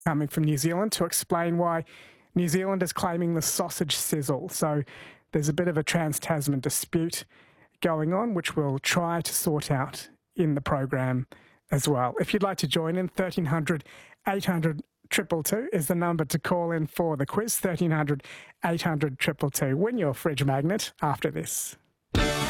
coming from New Zealand to explain why New Zealand is claiming the sausage sizzle. So there's a bit of a trans-Tasman dispute going on, which we'll try to sort out in the program as well. If you'd like to join in, 1300 800 222 is the number to call in for the quiz, 1300 800 222. Win your fridge magnet after this.